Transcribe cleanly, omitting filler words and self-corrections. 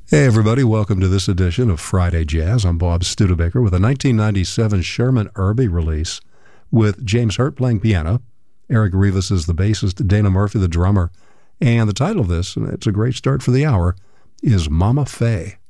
Hey everybody, welcome to this edition of Friday Jazz. I'm Bob Studebaker with a 1997 Sherman Irby release with James Hurt playing piano, Eric Rivas is the bassist, Dana Murphy the drummer, and the title of this, and it's a great start for the hour, is Mama Faye.